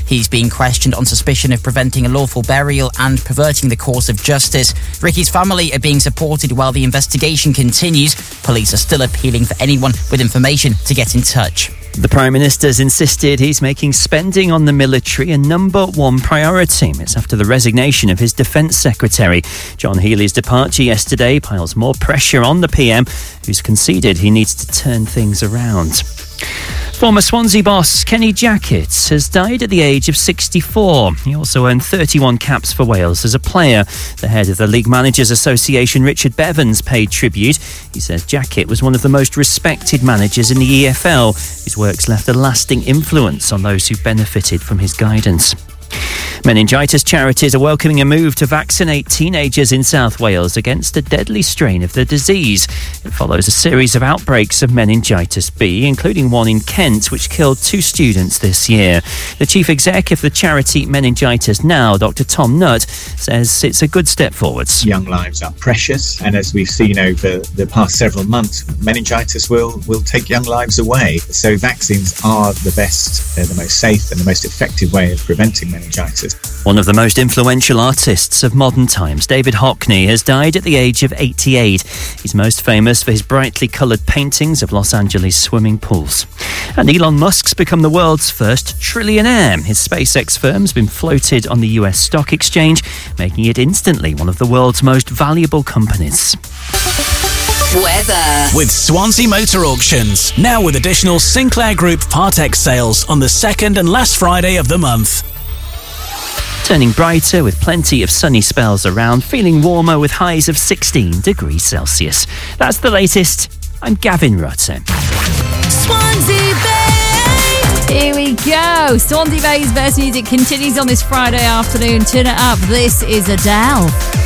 He's being questioned on suspicion of preventing a lawful burial and perverting the course of justice. Ricky's family are being supported while the investigation continues. Police are still appealing for anyone with information to get in touch. The Prime Minister's insisted he's making spending on the military a number one priority. It's after the resignation of his Defence Secretary. John Healey's departure yesterday piles more pressure on the PM, who's conceded he needs to turn things around. Former Swansea boss Kenny Jackett has died at the age of 64. He also earned 31 caps for Wales as a player. The head of the League Managers Association, Richard Bevans, paid tribute. He says Jackett was one of the most respected managers in the EFL. His works left a lasting influence on those who benefited from his guidance. Meningitis charities are welcoming a move to vaccinate teenagers in South Wales against a deadly strain of the disease. It follows a series of outbreaks of meningitis B, including one in Kent, which killed 2 students this year. The chief exec of the charity Meningitis Now, Dr Tom Nutt, says it's a good step forwards. Young lives are precious, and as we've seen over the past several months, meningitis will take young lives away. So vaccines are the best, they're the most safe and the most effective way of preventing meningitis. One of the most influential artists of modern times, David Hockney, has died at the age of 88. He's most famous for his brightly coloured paintings of Los Angeles swimming pools. And Elon Musk's become the world's first trillionaire. His SpaceX firm's been floated on the US stock exchange, making it instantly one of the world's most valuable companies. Weather. With Swansea Motor Auctions. Now with additional Sinclair Group Part X sales on the second and last Friday of the month. Turning brighter with plenty of sunny spells around, feeling warmer with highs of 16 degrees Celsius. That's the latest. I'm Gavin Rutter. Swansea Bay. Here we go. Swansea Bay's best music continues on this Friday afternoon. Turn it up. This is Adele.